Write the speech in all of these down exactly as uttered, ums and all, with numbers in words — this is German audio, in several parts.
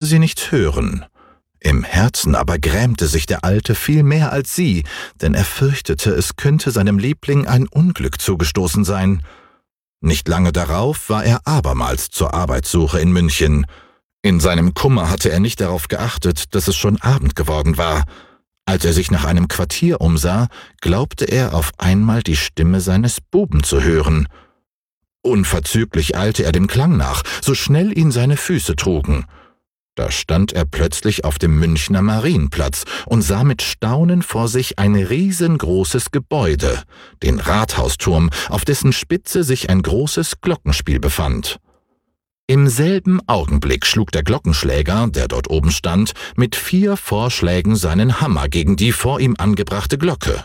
sie nicht hören. Im Herzen aber grämte sich der Alte viel mehr als sie, denn er fürchtete, es könnte seinem Liebling ein Unglück zugestoßen sein. Nicht lange darauf war er abermals zur Arbeitssuche in München. In seinem Kummer hatte er nicht darauf geachtet, dass es schon Abend geworden war. Als er sich nach einem Quartier umsah, glaubte er auf einmal die Stimme seines Buben zu hören. Unverzüglich eilte er dem Klang nach, so schnell ihn seine Füße trugen. Da stand er plötzlich auf dem Münchner Marienplatz und sah mit Staunen vor sich ein riesengroßes Gebäude, den Rathausturm, auf dessen Spitze sich ein großes Glockenspiel befand. Im selben Augenblick schlug der Glockenschläger, der dort oben stand, mit vier Vorschlägen seinen Hammer gegen die vor ihm angebrachte Glocke.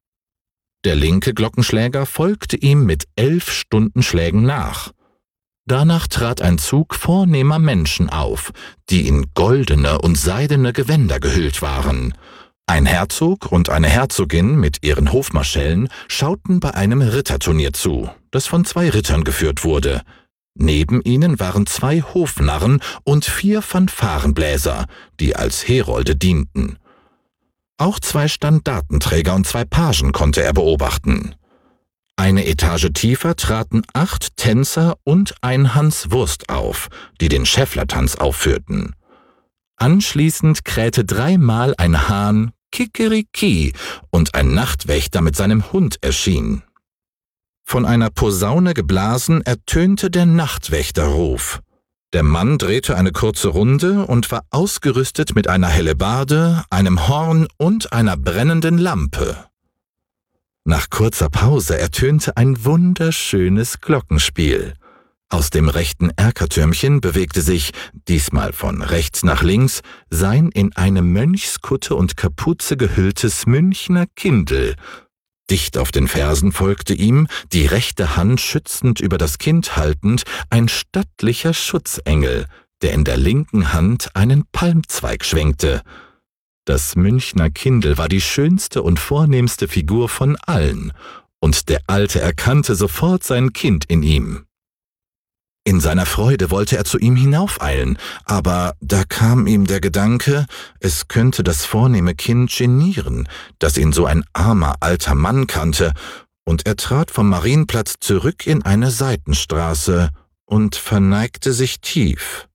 Der linke Glockenschläger folgte ihm mit elf Stundenschlägen nach. Danach trat ein Zug vornehmer Menschen auf, die in goldene und seidene Gewänder gehüllt waren. Ein Herzog und eine Herzogin mit ihren Hofmarschällen schauten bei einem Ritterturnier zu, das von zwei Rittern geführt wurde. Neben ihnen waren zwei Hofnarren und vier Fanfarenbläser, die als Herolde dienten. Auch zwei Standartenträger und zwei Pagen konnte er beobachten. Eine Etage tiefer traten acht Tänzer und ein Hans Wurst auf, die den Schäfflertanz aufführten. Anschließend krähte dreimal ein Hahn Kikeriki und ein Nachtwächter mit seinem Hund erschien. Von einer Posaune geblasen ertönte der Nachtwächterruf. Der Mann drehte eine kurze Runde und war ausgerüstet mit einer Hellebarde, einem Horn und einer brennenden Lampe. Nach kurzer Pause ertönte ein wunderschönes Glockenspiel. Aus dem rechten Erkertürmchen bewegte sich, diesmal von rechts nach links, sein in eine Mönchskutte und Kapuze gehülltes Münchner Kindl. Dicht auf den Fersen folgte ihm, die rechte Hand schützend über das Kind haltend, ein stattlicher Schutzengel, der in der linken Hand einen Palmzweig schwenkte. Das Münchner Kindl war die schönste und vornehmste Figur von allen, und der Alte erkannte sofort sein Kind in ihm. In seiner Freude wollte er zu ihm hinaufeilen, aber da kam ihm der Gedanke, es könnte das vornehme Kind genieren, das ihn so ein armer alter Mann kannte, und er trat vom Marienplatz zurück in eine Seitenstraße und verneigte sich tief.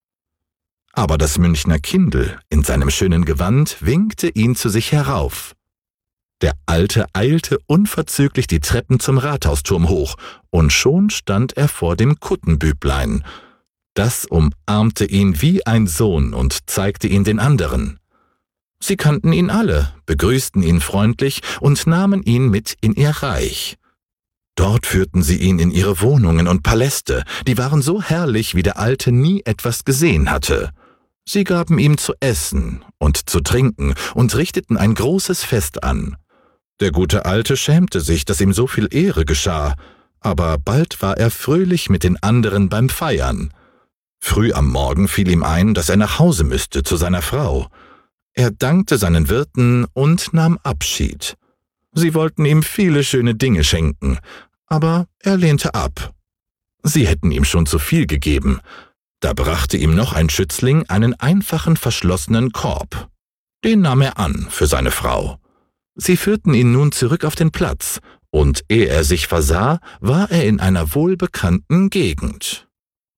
Aber das Münchner Kindl in seinem schönen Gewand winkte ihn zu sich herauf. Der Alte eilte unverzüglich die Treppen zum Rathausturm hoch, und schon stand er vor dem Kuttenbüblein. Das umarmte ihn wie ein Sohn und zeigte ihn den anderen. Sie kannten ihn alle, begrüßten ihn freundlich und nahmen ihn mit in ihr Reich. Dort führten sie ihn in ihre Wohnungen und Paläste, die waren so herrlich, wie der Alte nie etwas gesehen hatte. Sie gaben ihm zu essen und zu trinken und richteten ein großes Fest an. Der gute Alte schämte sich, dass ihm so viel Ehre geschah, aber bald war er fröhlich mit den anderen beim Feiern. Früh am Morgen fiel ihm ein, dass er nach Hause müsste zu seiner Frau. Er dankte seinen Wirten und nahm Abschied. Sie wollten ihm viele schöne Dinge schenken, aber er lehnte ab. Sie hätten ihm schon zu viel gegeben. Da brachte ihm noch ein Schützling einen einfachen verschlossenen Korb. Den nahm er an für seine Frau. Sie führten ihn nun zurück auf den Platz, und ehe er sich versah, war er in einer wohlbekannten Gegend.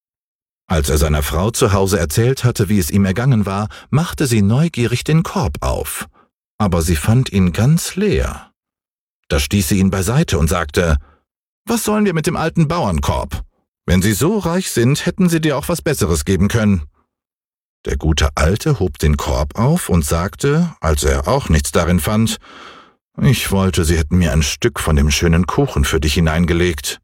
Als er seiner Frau zu Hause erzählt hatte, wie es ihm ergangen war, machte sie neugierig den Korb auf, aber sie fand ihn ganz leer. Da stieß sie ihn beiseite und sagte: »Was sollen wir mit dem alten Bauernkorb? Wenn Sie so reich sind, hätten Sie dir auch was Besseres geben können.« Der gute Alte hob den Korb auf und sagte, als er auch nichts darin fand: »Ich wollte, Sie hätten mir ein Stück von dem schönen Kuchen für dich hineingelegt.«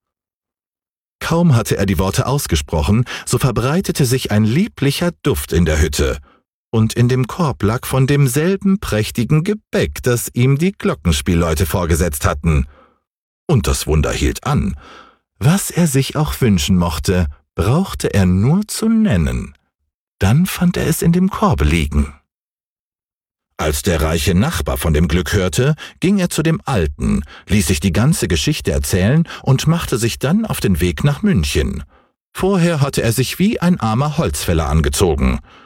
Kaum hatte er die Worte ausgesprochen, so verbreitete sich ein lieblicher Duft in der Hütte, und in dem Korb lag von demselben prächtigen Gebäck, das ihm die Glockenspielleute vorgesetzt hatten. Und das Wunder hielt an. Was er sich auch wünschen mochte, brauchte er nur zu nennen. Dann fand er es in dem Korbe liegen. Als der reiche Nachbar von dem Glück hörte, ging er zu dem Alten, ließ sich die ganze Geschichte erzählen und machte sich dann auf den Weg nach München. Vorher hatte er sich wie ein armer Holzfäller angezogen.